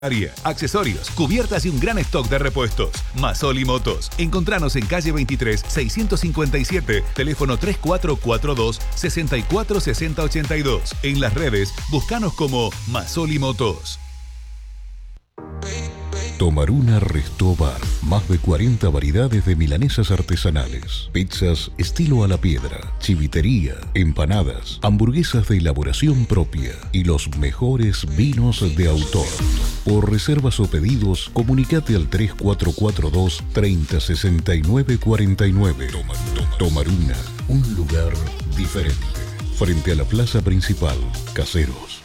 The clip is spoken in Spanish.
accesorios, cubiertas y un gran stock de repuestos. Masoli Motos. Encontranos en calle 23, 657, teléfono 3442-646082. En las redes, búscanos como Masoli Motos. Tomaruna Resto Bar. Más de 40 variedades de milanesas artesanales, pizzas estilo a la piedra, chivitería, empanadas, hamburguesas de elaboración propia y los mejores vinos de autor. Por reservas o pedidos, comunicate al 3442 3069 49. Tomaruna, un lugar diferente. Frente a la plaza principal, Caseros.